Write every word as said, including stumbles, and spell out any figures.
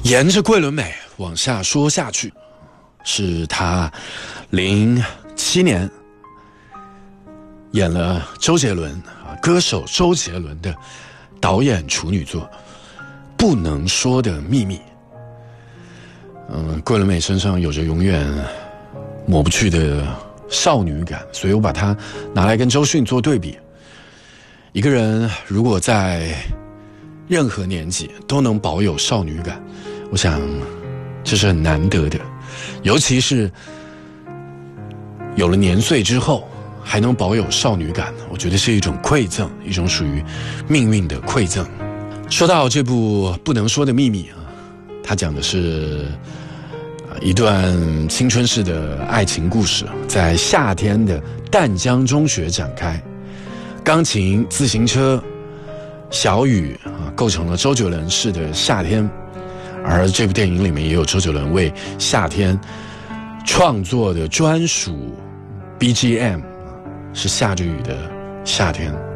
沿着桂纶镁往下说下去，是他零七年演了周杰伦啊，歌手周杰伦的导演处女作《不能说的秘密》。嗯，桂纶镁身上有着永远抹不去的少女感，所以我把它拿来跟周迅做对比。一个人如果在任何年纪都能保有少女感，我想这是很难得的，尤其是有了年岁之后还能保有少女感，我觉得是一种馈赠，一种属于命运的馈赠。说到这部《不能说的秘密》啊，它讲的是一段青春式的爱情故事，在夏天的淡江中学展开。钢琴、自行车、小雨啊，构成了周杰伦式的夏天。而这部电影里面也有周杰伦为夏天创作的专属 B G M， 是下着雨的夏天。